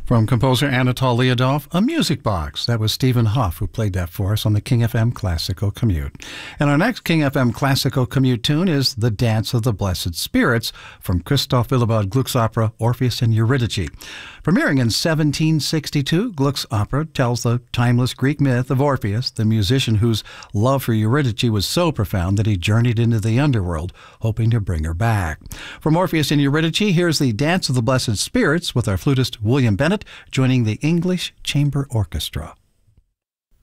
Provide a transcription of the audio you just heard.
From composer Anatol Lyudov, A Music Box. That was Stephen Hoff who played that for us on the King FM Classical Commute. And our next King FM Classical Commute tune is The Dance of the Blessed Spirits from Christoph Willibald Gluck's opera Orpheus and Eurydice. Premiering in 1762, Gluck's opera tells the timeless Greek myth of Orpheus, the musician whose love for Eurydice was so profound that he journeyed into the underworld, hoping to bring her back. From Orpheus and Eurydice, here's The Dance of the Blessed Spirits with our flutist William Bennett joining the English Chamber Orchestra.